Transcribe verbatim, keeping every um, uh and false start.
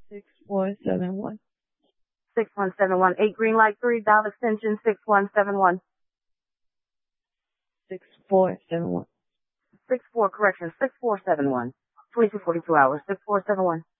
six four seven one. six one seven one. eight green light three, dial extension six one seven one. six four seven one. six four, correction, six four seven one. twenty-two forty-two hours, six four seven one.